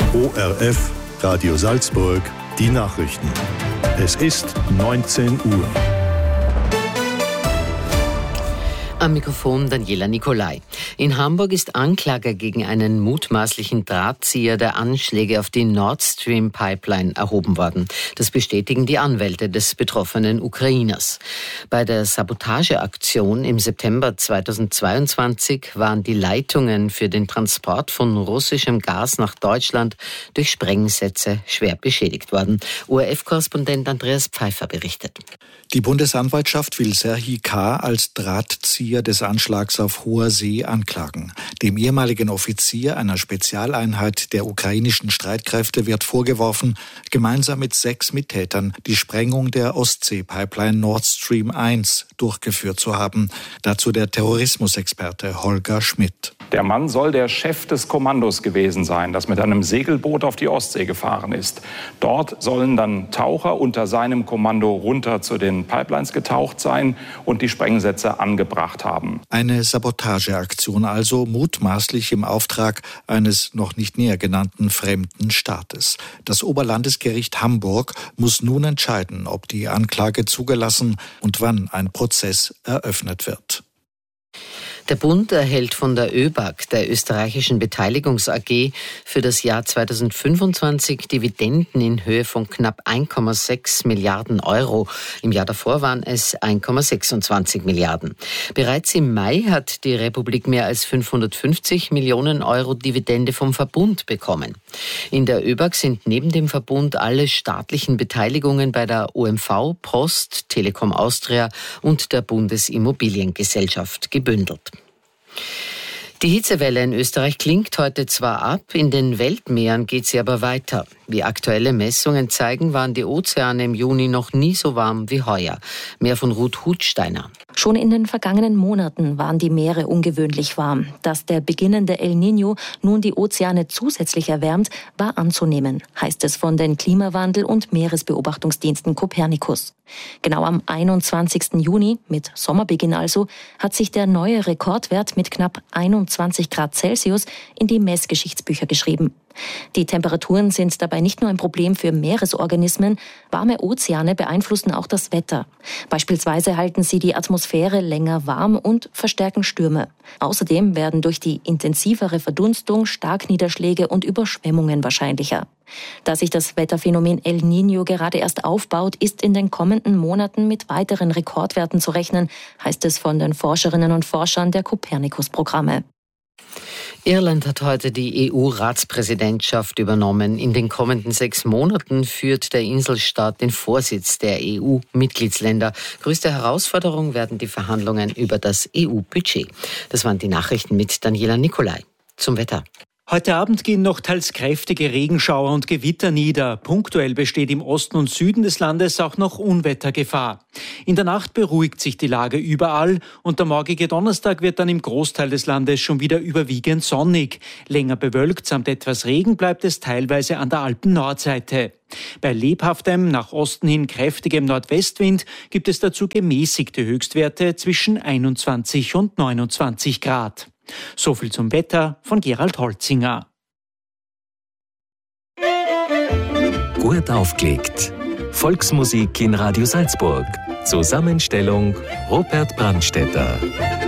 ORF Radio Salzburg, die Nachrichten. Es ist 19 Uhr. Am Mikrofon Daniela Nicolai. In Hamburg ist Anklage gegen einen mutmaßlichen Drahtzieher der Anschläge auf die Nord Stream Pipeline erhoben worden. Das bestätigen die Anwälte des betroffenen Ukrainers. Bei der Sabotageaktion im September 2022 waren die Leitungen für den Transport von russischem Gas nach Deutschland durch Sprengsätze schwer beschädigt worden. ORF-Korrespondent Andreas Pfeiffer berichtet. Die Bundesanwaltschaft will Serhii K. als Drahtzieher des Anschlags auf hoher See anklagen. Dem ehemaligen Offizier einer Spezialeinheit der ukrainischen Streitkräfte wird vorgeworfen, gemeinsam mit 6 Mittätern die Sprengung der Ostsee-Pipeline Nord Stream 1 durchgeführt zu haben. Dazu der Terrorismusexperte Holger Schmidt. Der Mann soll der Chef des Kommandos gewesen sein, das mit einem Segelboot auf die Ostsee gefahren ist. Dort sollen dann Taucher unter seinem Kommando runter zu den Pipelines getaucht sein und die Sprengsätze angebracht haben. Eine Sabotageaktion also, mutmaßlich im Auftrag eines noch nicht näher genannten fremden Staates. Das Oberlandesgericht Hamburg muss nun entscheiden, ob die Anklage zugelassen und wann ein Prozess eröffnet wird. Der Bund erhält von der ÖBAG, der österreichischen Beteiligungs AG, für das Jahr 2025 Dividenden in Höhe von knapp 1,6 Milliarden Euro. Im Jahr davor waren es 1,26 Milliarden. Bereits im Mai hat die Republik mehr als 550 Millionen Euro Dividende vom Verbund bekommen. In der ÖBAG sind neben dem Verbund alle staatlichen Beteiligungen bei der OMV, Post, Telekom Austria und der Bundesimmobiliengesellschaft gebündelt. Die Hitzewelle in Österreich klingt heute zwar ab, in den Weltmeeren geht sie aber weiter. Wie aktuelle Messungen zeigen, waren die Ozeane im Juni noch nie so warm wie heuer. Mehr von Ruth Hutsteiner. Schon in den vergangenen Monaten waren die Meere ungewöhnlich warm. Dass der beginnende El Niño nun die Ozeane zusätzlich erwärmt, war anzunehmen, heißt es von den Klimawandel- und Meeresbeobachtungsdiensten Copernicus. Genau am 21. Juni, mit Sommerbeginn also, hat sich der neue Rekordwert mit knapp 21 Grad Celsius in die Messgeschichtsbücher geschrieben. Die Temperaturen sind dabei nicht nur ein Problem für Meeresorganismen, warme Ozeane beeinflussen auch das Wetter. Beispielsweise halten sie die Atmosphäre länger warm und verstärken Stürme. Außerdem werden durch die intensivere Verdunstung Starkniederschläge und Überschwemmungen wahrscheinlicher. Da sich das Wetterphänomen El Niño gerade erst aufbaut, ist in den kommenden Monaten mit weiteren Rekordwerten zu rechnen, heißt es von den Forscherinnen und Forschern der Copernicus-Programme. Irland hat heute die EU-Ratspräsidentschaft übernommen. In den kommenden 6 Monaten führt der Inselstaat den Vorsitz der EU-Mitgliedsländer. Größte Herausforderung werden die Verhandlungen über das EU-Budget. Das waren die Nachrichten mit Daniela Nicolai. Zum Wetter. Heute Abend gehen noch teils kräftige Regenschauer und Gewitter nieder. Punktuell besteht im Osten und Süden des Landes auch noch Unwettergefahr. In der Nacht beruhigt sich die Lage überall und der morgige Donnerstag wird dann im Großteil des Landes schon wieder überwiegend sonnig. Länger bewölkt samt etwas Regen bleibt es teilweise an der Alpen-Nordseite. Bei lebhaftem, nach Osten hin kräftigem Nordwestwind gibt es dazu gemäßigte Höchstwerte zwischen 21 und 29 Grad. So viel zum Wetter von Gerald Holzinger. Gut aufgelegt. Volksmusik in Radio Salzburg. Zusammenstellung Robert Brandstätter.